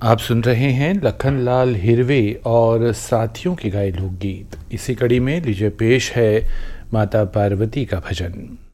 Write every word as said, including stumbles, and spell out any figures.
आप सुन रहे हैं लखनलाल हिरवे और साथियों के गाए लोकगीत। इसी कड़ी में लीजिए पेश है माता पार्वती का भजन।